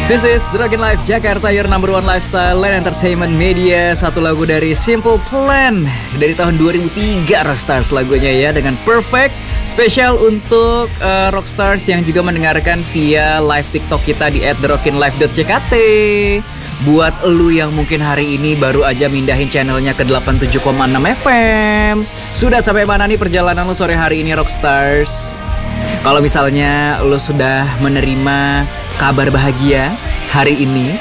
This is Dragon Life Jakarta, your number one lifestyle and entertainment media. Satu lagu dari Simple Plan dari tahun 2003 Rockstars lagunya ya, dengan Perfect. Spesial untuk Rockstars yang juga mendengarkan via live TikTok kita di @therockinlife.jkt. Buat lu yang mungkin hari ini baru aja mindahin channelnya ke 87,6 FM, sudah sampai mana nih perjalanan lu sore hari ini Rockstars? Kalau misalnya lo sudah menerima kabar bahagia hari ini,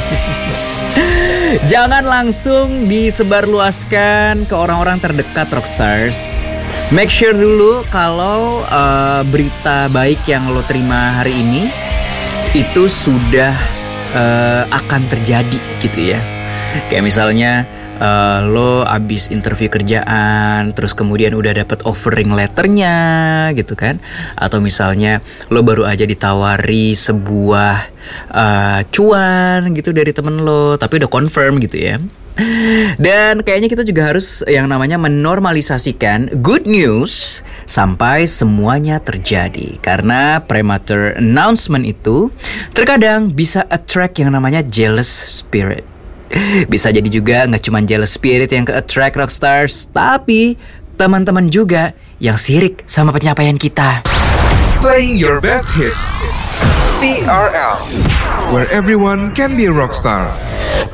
jangan langsung disebarluaskan ke orang-orang terdekat Rockstars. Make sure dulu kalau berita baik yang lo terima hari ini itu sudah akan terjadi gitu ya. Kayak misalnya lo abis interview kerjaan, terus kemudian udah dapet offering letternya gitu kan. Atau misalnya lo baru aja ditawari sebuah cuan gitu dari temen lo, tapi udah confirm gitu ya. Dan kayaknya kita juga harus yang namanya menormalisasikan good news sampai semuanya terjadi. Karena premature announcement itu terkadang bisa attract yang namanya jealous spirit. Bisa jadi juga gak cuma jealous spirit yang ke-attract Rockstars, tapi teman-teman juga yang sirik sama pencapaian kita. Playing your best hits, TRL, where everyone can be a rockstar.